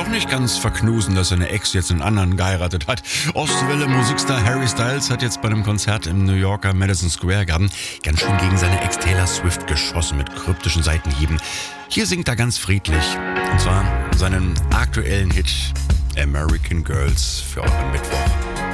doch nicht ganz verknusen, dass seine Ex jetzt einen anderen geheiratet hat. Ostwelle-Musikstar Harry Styles hat jetzt bei einem Konzert im New Yorker Madison Square Garden ganz schön gegen seine Ex Taylor Swift geschossen mit kryptischen Seitenhieben. Hier singt er ganz friedlich, und zwar seinen aktuellen Hit American Girls für euren Mittwoch.